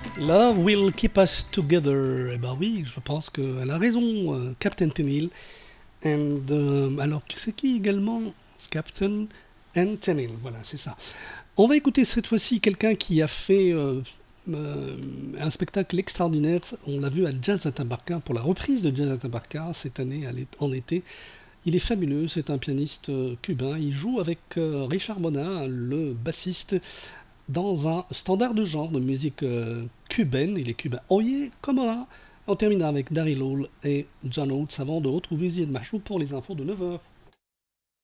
Love will keep us together. Eh ben oui, je pense qu'elle a raison, Captain Tennille. Alors, c'est qui également Captain and Tennille, voilà, c'est ça. On va écouter cette fois-ci quelqu'un qui a fait un spectacle extraordinaire. On l'a vu à Jazz à Tabarca, pour la reprise de Jazz à Tabarca cette année en été. Il est fabuleux, c'est un pianiste cubain. Il joue avec Richard Bona, le bassiste, dans un standard de genre de musique cubaine. Il est cubain. Oye, comment va? On termine avec Daryl Hall et John Oates avant de retrouver Zied Mahchoub pour les infos de 9 heures.